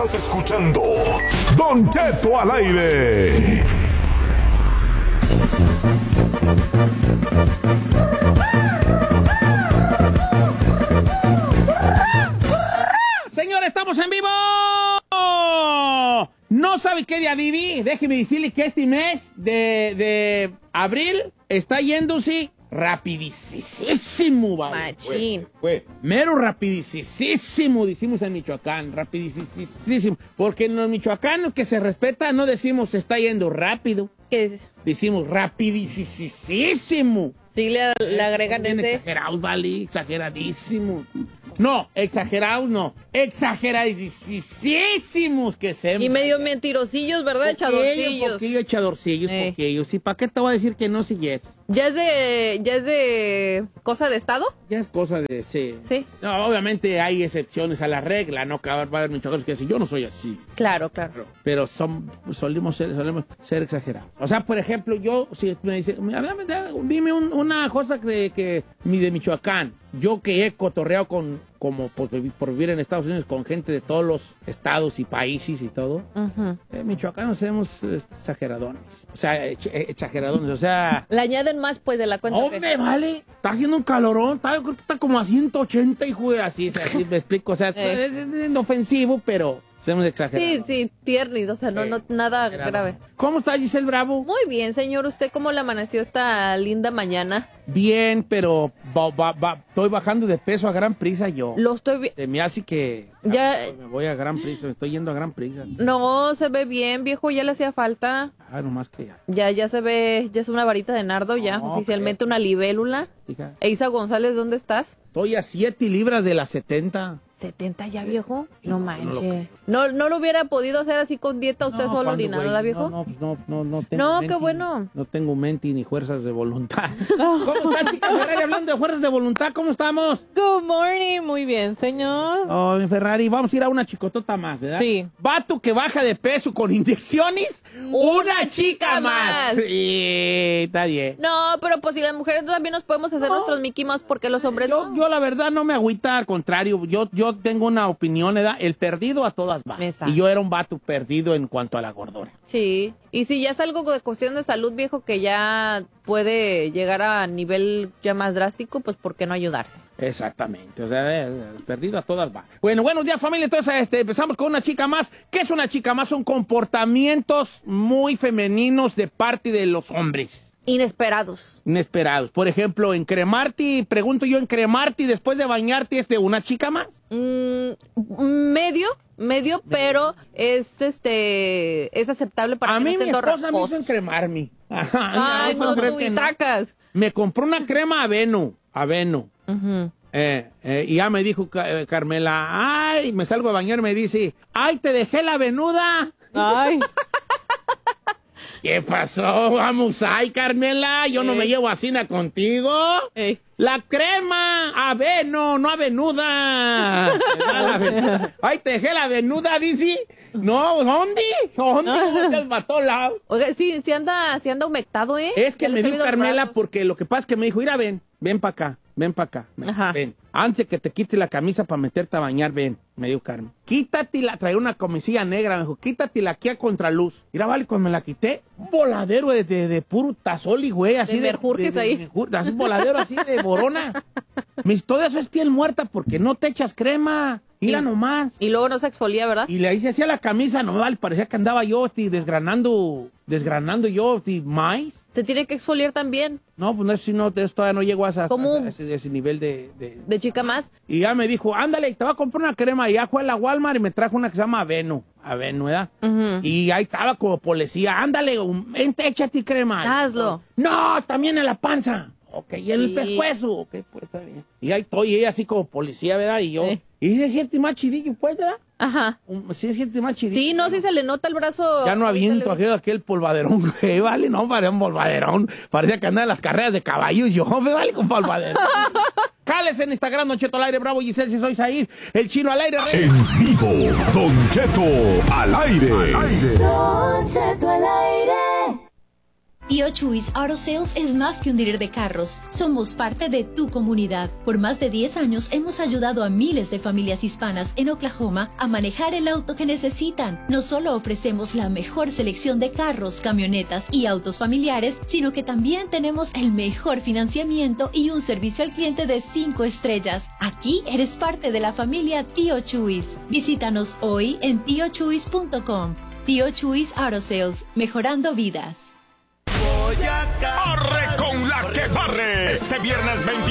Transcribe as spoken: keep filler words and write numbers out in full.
Estás escuchando Don Cheto al aire. Señores, estamos en vivo. ¿No sabe qué día viví? Déjeme decirle que este mes de, de abril está yéndose rapidísimo, ¿vale? Machín. Fue, fue mero rapidísimo, decimos en Michoacán, rapidísimo. Porque en los michoacanos que se respeta no decimos se está yendo rápido. ¿Qué es? Decimos rapidísimo. Sí, le, le agregan Bien ese. exagerado, vale, exageradísimo. No, exagerados no, exageradísimos que se... Y medio mentirosillos, ¿verdad? Echadorcillos. Poquillo, echadorcillos, Eh. poquillo. Sí, ¿para qué te voy a decir que no si yes? ¿Ya es de, ya es de cosa de estado? Ya es cosa de... Sí. Sí. No, obviamente hay excepciones a la regla, no que va a haber michoacanos que dicen, yo no soy así. Claro, claro. Pero, pero son, solemos ser, solemos ser exagerados. O sea, por ejemplo, yo, si me dice, dime un, una cosa que, que mi de Michoacán, yo que he cotorreado con, como por, por vivir en Estados Unidos con gente de todos los estados y países y todo, Uh-huh. eh, michoacanos somos exageradones. O sea, ex- exageradones, o sea... Le añaden más, pues, de la cuenta. Hombre, vale, está haciendo un calorón, está, yo creo que está como a ciento ochenta y juega así, así me explico, o sea, Eh. es, es inofensivo, pero somos exagerados. Sí, sí, tiernis, o sea, no, no, nada grave. ¿Cómo está Giselle Bravo? Muy bien, señor. ¿Usted cómo le amaneció esta linda mañana? Bien, pero ba- ba- ba- estoy bajando de peso a gran prisa yo. Lo estoy vi- Se me hace que Ya- me voy a gran prisa, me estoy yendo a gran prisa. No, se ve bien, viejo, ya le hacía falta. Ah, nomás que ya. Ya, ya se ve, ya es una varita de nardo, ya, No, oficialmente ok. una libélula. Hija, Eisa González, ¿dónde estás? estoy a siete libras de las setenta. ¿setenta ya, viejo? No, No no lo manches. creo. No, no lo hubiera podido hacer así con dieta usted No, solo ¿cuándo, orinando, güey? ¿verdad, viejo? No, no, pues no, no, no tengo No, mente, qué bueno. No tengo mente ni fuerzas de voluntad. ¿Cómo está, chica Ferrari? Hablando de fuerzas de voluntad, ¿cómo estamos? Good morning, muy bien, señor. Oh, mi Ferrari, vamos a ir a una chicotota más, ¿verdad? Sí. Vato que baja de peso con inyecciones, una chica más. más. Sí, está bien. No, pero pues si las mujeres también nos podemos hacer No. nuestros Mickey Mouse, porque los hombres Yo, no. yo la verdad no me agüita, al contrario, yo, yo tengo una opinión, ¿verdad? El perdido a todas va. Exacto. Y yo era un vato perdido en cuanto a la gordura. Sí, y si ya es algo de cuestión de salud, viejo, que ya puede llegar a nivel ya más drástico, pues ¿por qué no ayudarse? Exactamente, o sea, eh, perdido a todas va. Bueno, buenos días familia, entonces este, empezamos con una chica más. ¿Qué es una chica más? Son comportamientos muy femeninos de parte de los hombres. Inesperados. Inesperados. Por ejemplo, encremarte, pregunto yo, encremarte después de bañarte es de una chica más. Mm, medio, medio, pero es este es aceptable para A que mí no mi estén esposa me hizo torracosos. encremarme. Ajá, Ay, ¿cómo no, crees tú que y no? tracas. Me compró una crema aveno, aveno. Ujú. Eh, eh, y ya me dijo Ca- eh, Carmela, ay, me salgo a bañar, me dice, ay, te dejé la venuda. Ay, ¿Qué pasó? Vamos, ay, Carmela, yo no Ey. me llevo así na contigo. Ey. La crema, aveno, no avenuda. La venuda. Ay, te dejé la venuda, dice. No, ¿dónde? ¿Dónde? ¿Dónde el mató la? Oiga, sí, sí anda, sí anda humectado, ¿eh? Es que Ya le me estoy dijo viendo Carmela raros. porque lo que pasa es que me dijo, mira, ven, ven para acá, ven para acá, ven, Ajá. ven. Antes que te quites la camisa para meterte a bañar, ven, me dijo Carmen. Quítatela, traía una camisilla negra, me dijo, quítatela aquí a contraluz. Mira, vale, cuando me la quité, un voladero de, de, de puro tazoli, güey, así De de... merjurjes de- de- ahí. de merjur- así voladero así de borona. Me dice, todo eso es piel muerta porque no te echas crema. Mira Y- nomás. Y luego no se exfolia, ¿verdad? Y le hice así a la camisa, no vale, parecía que andaba yo ti, desgranando, desgranando yo ti, maíz. Se tiene que exfoliar también, No, pues no, si no, eso todavía no llego a, esa, ¿Cómo? a ese, ese nivel de, de- de chica más. Y ya me dijo, ándale, te voy a comprar una crema. Y ya fue a la Walmart y me trajo una que se llama Aveno. Aveno, ¿verdad? Ujú. Y ahí estaba como policía, ándale, um, vente, échate crema. Hazlo. No, también en la panza. Ok, y en el Sí. pescuezo. Ok, pues está bien. Y ahí estoy, y ella así como policía, ¿verdad? Y yo. Eh. Y se siente más chidillo, pues, ¿verdad? Ajá. Um, Sí se siente más chidillo. Sí, no, sí se le nota el brazo. Ya no ahí se aviento le- aquel, aquel polvaderón, güey, vale, no, parecía un polvaderón. Parecía que andaba en las carreras de caballos, yo, me vale con polvaderón. Cales en Instagram, Don Cheto al aire, Bravo Giselle, si soy Zahir, el chino al aire, rey. En vivo, Don Cheto al aire. Don Cheto al aire. Tío Chuys Auto Sales es más que un dealer de carros. Somos parte de tu comunidad. Por más de diez años hemos ayudado a miles de familias hispanas en Oklahoma a manejar el auto que necesitan. No solo ofrecemos la mejor selección de carros, camionetas y autos familiares, sino que también tenemos el mejor financiamiento y un servicio al cliente de cinco estrellas. Aquí eres parte de la familia Tío Chuys. Visítanos hoy en tío chuys punto com. Tío Chuys Auto Sales, mejorando vidas. ¡Arre con la que barre! Este viernes veinte